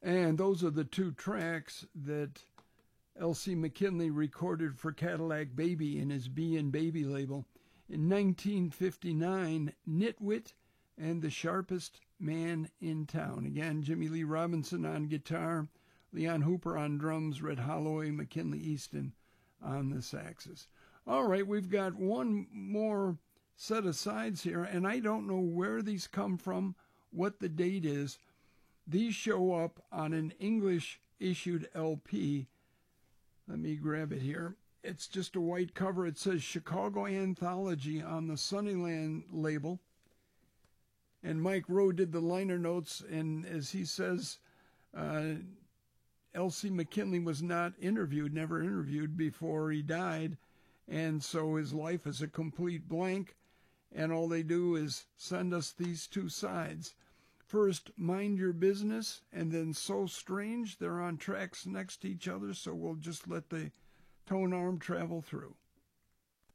And those are the two tracks that L.C. McKinley recorded for Cadillac Baby in his B and Baby label. In 1959, Nitwit and The Sharpest Man in Town. Again, Jimmy Lee Robinson on guitar, Leon Hooper on drums, Red Holloway, McKinley Easton on the saxes. All right, we've got one more set of sides here, and I don't know where these come from, what the date is. These show up on an English-issued LP. Let me grab it here. It's just a white cover. It says Chicago Anthology on the Sunnyland label. And Mike Rowe did the liner notes, and as he says, L.C. McKinley was not interviewed, never interviewed before he died, and so his life is a complete blank, and all they do is send us these two sides. First, Mind Your Business, and then So Strange. They're on tracks next to each other, so we'll just let the tone arm travel through.